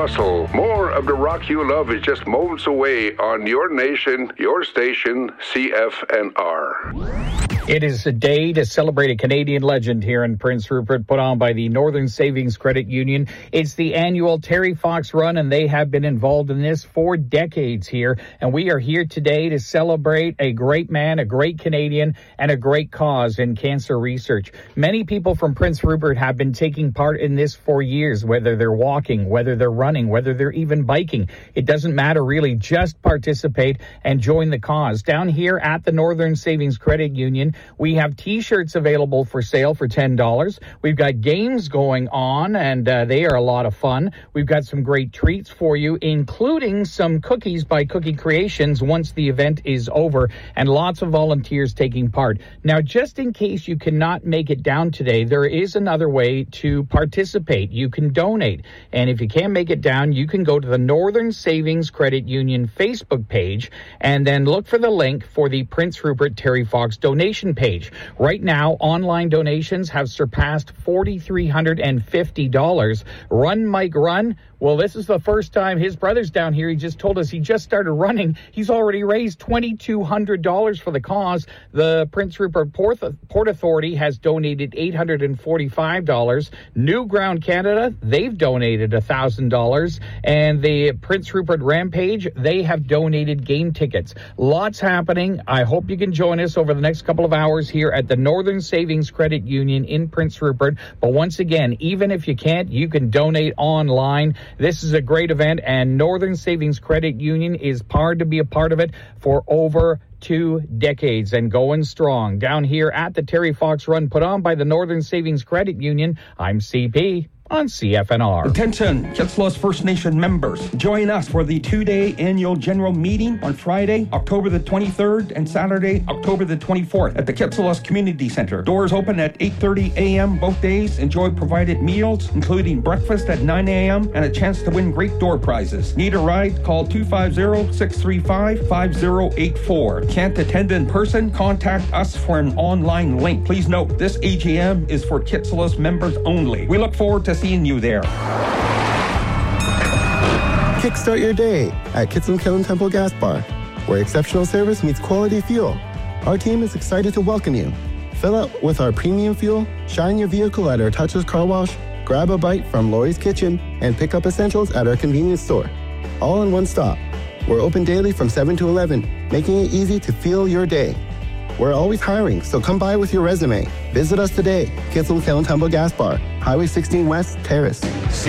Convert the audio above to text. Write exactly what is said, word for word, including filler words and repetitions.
Russell. More of the rock you love is just moments away on your nation, your station, C F N R. It is a day to celebrate a Canadian legend here in Prince Rupert, put on by the Northern Savings Credit Union. It's the annual Terry Fox Run, and they have been involved in this for decades here. And we are here today to celebrate a great man, a great Canadian, and a great cause in cancer research. Many people from Prince Rupert have been taking part in this for years, whether they're walking, whether they're running, whether they're even biking. It doesn't matter really. Just participate and join the cause. Down here at the Northern Savings Credit Union, we have T-shirts available for sale for ten dollars. We've got games going on, and uh, they are a lot of fun. We've got some great treats for you, including some cookies by Cookie Creations once the event is over, and lots of volunteers taking part. Now, just in case you cannot make it down today, there is another way to participate. You can donate, and if you can't make it down, you can go to the Northern Savings Credit Union Facebook page and then look for the link for the Prince Rupert Terry Fox donation page. Right now, online donations have surpassed four thousand three hundred fifty dollars. Run, Mike, run. Well, this is the first time his brother's down here. He just told us he just started running. He's already raised two thousand two hundred dollars for the cause. The Prince Rupert Port, Port Authority has donated eight hundred forty-five dollars. New Ground Canada, they've donated one thousand dollars. And the Prince Rupert Rampage, they have donated game tickets. Lots happening. I hope you can join us over the next couple of hours here at the Northern Savings Credit Union in Prince Rupert. But once again, even if you can't, you can donate online. This is a great event, and Northern Savings Credit Union is proud to be a part of it for over two decades and going strong. Down here at the Terry Fox Run, put on by the Northern Savings Credit Union, I'm C P on C F N R. Attention, Kitsilós First Nation members. Join us for the two-day annual general meeting on Friday, October the twenty-third, and Saturday, October the twenty-fourth at the Kitsilós Community Center. Doors open at eight thirty a.m. both days. Enjoy provided meals, including breakfast at nine a.m. and a chance to win great door prizes. Need a ride? Call two five zero, six three five, five zero eight four. Can't attend in person? Contact us for an online link. Please note, this A G M is for Kitsilós members only. We look forward to seeing you there. Kickstart your day at Kitsilós Kiln Temple Gas Bar, where exceptional service meets quality fuel. Our team is excited to welcome you. Fill up with our premium fuel, shine your vehicle at our Touches Car Wash, grab a bite from Lori's Kitchen, and pick up essentials at our convenience store. All in one stop. We're open daily from seven to eleven, making it easy to fuel your day. We're always hiring, so come by with your resume. Visit us today, Kitsilós Kiln Temple Gas Bar, Highway sixteen West, Terrace.